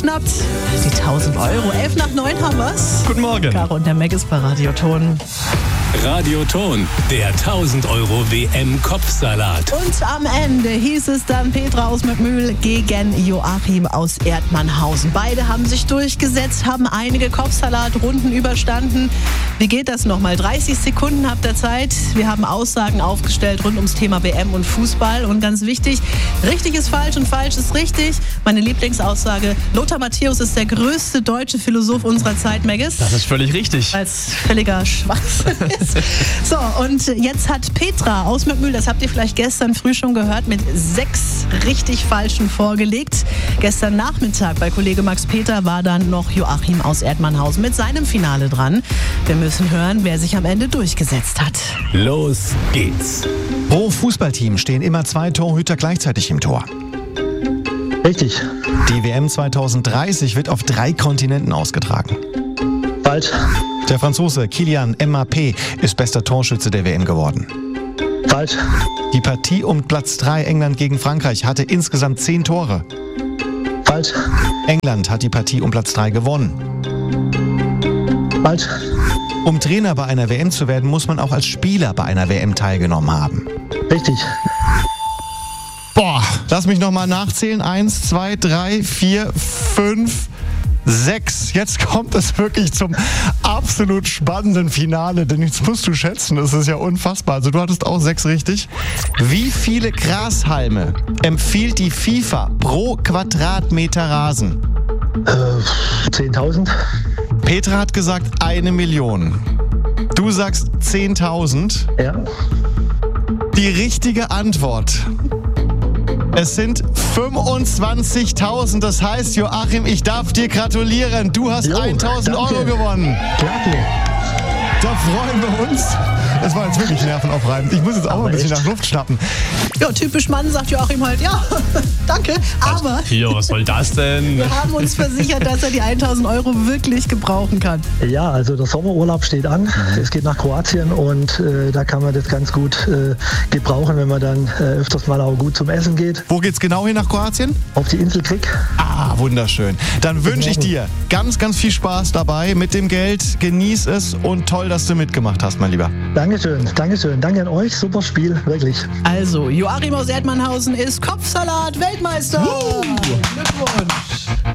geschnappt. Die 1.000 Euro. 11 nach 9 haben wir's. Guten Morgen. Caro und der Meg ist bei Radioton. Radioton, der 1.000 Euro WM-Kopfsalat. Und am Ende hieß es dann Petra aus Möckmühl gegen Joachim aus Erdmannhausen. Beide haben sich durchgesetzt, haben einige Kopfsalatrunden überstanden. Wie geht das nochmal? 30 Sekunden habt ihr Zeit. Wir haben Aussagen aufgestellt rund ums Thema WM und Fußball. Und ganz wichtig, richtig ist falsch und falsch ist richtig. Meine Lieblingsaussage, Lothar Matthäus ist der größte deutsche Philosoph unserer Zeit, Meggis. Das ist völlig richtig. Weil es völliger Schwachsinn ist. So, und jetzt hat Petra aus Möckmühl, das habt ihr vielleicht gestern früh schon gehört, mit 6 richtig falschen vorgelegt. Gestern Nachmittag bei Kollege Max Peter war dann noch Joachim aus Erdmannhausen mit seinem Finale dran. Wir müssen hören, wer sich am Ende durchgesetzt hat. Los geht's. Pro Fußballteam stehen immer 2 Torhüter gleichzeitig im Tor. Richtig. Die WM 2030 wird auf 3 Kontinenten ausgetragen. Falsch. Der Franzose Kylian Mbappé ist bester Torschütze der WM geworden. Falsch. Die Partie um Platz 3 England gegen Frankreich hatte insgesamt 10 Tore. Falsch. England hat die Partie um Platz 3 gewonnen. Falsch. Um Trainer bei einer WM zu werden, muss man auch als Spieler bei einer WM teilgenommen haben. Richtig. Boah, lass mich nochmal nachzählen. 1, 2, 3, 4, 5, 6. Jetzt kommt es wirklich zum absolut spannenden Finale, denn jetzt musst du schätzen, das ist ja unfassbar. Also du hattest auch 6 richtig. Wie viele Grashalme empfiehlt die FIFA pro Quadratmeter Rasen? 10.000. Petra hat gesagt 1 Million. Du sagst 10.000. Ja. Die richtige Antwort: es sind 25.000. Das heißt, Joachim, ich darf dir gratulieren. Du hast 1.000 Euro gewonnen. Danke. Da freuen wir uns. Das war jetzt wirklich nervenaufreibend. Ich muss jetzt auch mal ein bisschen nach Luft schnappen. Ja, typisch Mann, sagt Joachim halt, ja, danke, aber Hier, was soll das denn? wir haben uns versichert, dass er die 1.000 Euro wirklich gebrauchen kann. Ja, also der Sommerurlaub steht an. Es geht nach Kroatien und da kann man das ganz gut gebrauchen, wenn man dann öfters mal auch gut zum Essen geht. Wo geht's genau hin nach Kroatien? Auf die Insel Krieg. Ah, wunderschön. Dann wünsche ich dir ganz, ganz viel Spaß dabei mit dem Geld. Genieß es und toll, dass du mitgemacht hast, mein Lieber. Dankeschön, Dankeschön. Danke an euch. Super Spiel, wirklich. Also, Joachim aus Erdmannhausen ist Kopfsalat-Weltmeister. Glückwunsch.